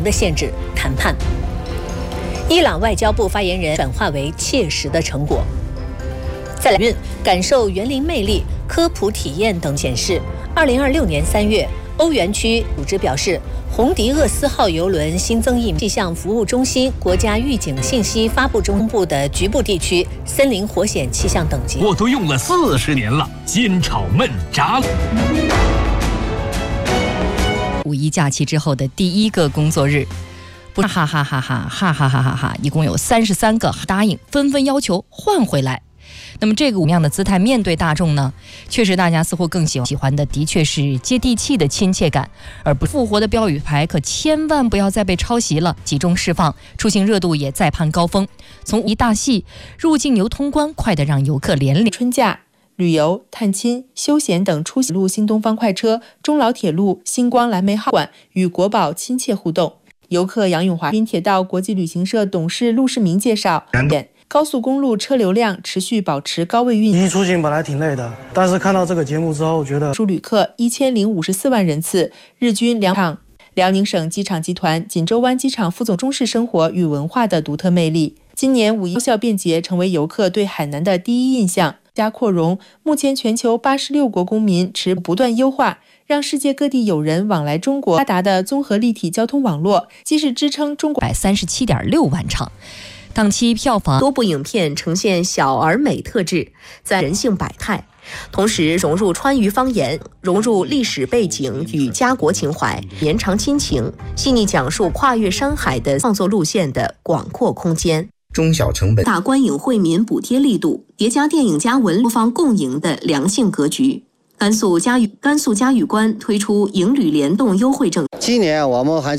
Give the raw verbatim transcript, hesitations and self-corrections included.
的限制谈判。伊朗外交部发言人转化为切实的成果。在运感受园林魅力、科普体验等显示，二零二六年三月，欧元区组织表示，红迪厄斯号邮轮新增一气象服务中心国家预警信息发布中部的局部地区森林火险气象等级。 我都用了四十年了，煎炒焖炸。 五一假期之后的第一个工作日，不哈哈哈哈哈哈哈哈哈，一共有三十三个答应，纷纷要求换回来。那么这个什么样的姿态面对大众呢？确实大家似乎更喜欢喜欢的的确是接地气的亲切感，而不复活的标语牌可千万不要再被抄袭了，集中释放，出行热度也再攀高峰。从一大戏入境游通关，快得让游客连连。 春假、旅游、探亲、休闲等出行路新东方快车、中老铁路、星光蓝莓号馆与国宝亲切互动。游客杨永华，滨铁道国际旅行社董事陆世明介绍，高速公路车流量持续保持高位运行。 出行本来挺累的，但是看到这个节目之后，觉得输旅客一千零五十四万人次，日均两场。辽宁省机场集团锦州湾机场副总中式生活与文化的独特魅力。今年五一高效便捷成为游客对海南的第一印象。加扩容，目前全球八十六国公民持不断优化，让世界各地友人往来中国。发达的综合立体交通网络，既是支撑中国百三十七点六万场。档期票房， 多部影片呈现小而美特质，在人性百态，同时融入川渝方言，融入历史背景与家国情怀，延长亲情，细腻讲述跨越山海的创作路线的广阔空间。 中小成本大观影惠民补贴力度，叠加电影加文方共赢的良性格局。甘肃嘉峪甘肃嘉峪关推出影旅联动优惠政策， 今年我们还